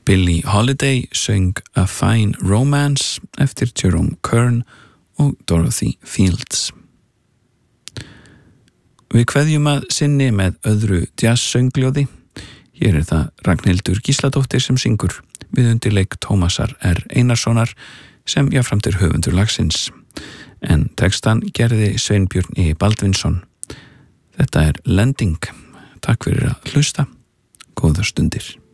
Billie Holiday söng A Fine Romance eftir Jerome Kern og Dorothy Fields. Við kveðjum að sinni með öðru jazz-söngljóði. Hér það Ragnhildur Gísladóttir sem syngur við undirleik Tómasar R. Einarssonar sem jafnframt höfundur lagsins. En textan gerði Sveinbjörn E. Baldvinsson. Þetta Lending. Takk fyrir að hlusta. Góðar stundir.